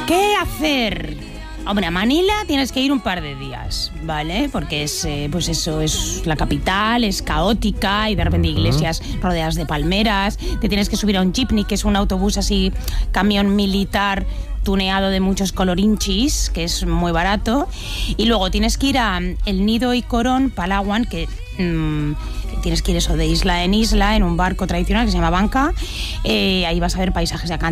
¿Qué hacer? Hombre, a Manila tienes que ir un par de días, ¿vale? Porque es, pues eso, es la capital, es caótica y de repente iglesias rodeadas de palmeras. Te tienes que subir a un jeepney, que es un autobús así, camión militar tuneado de muchos colorinchis, que es muy barato. Y luego tienes que ir a El Nido y Corón, Palawan, que tienes que ir eso de isla en un barco tradicional que se llama banca. Ahí vas a ver paisajes de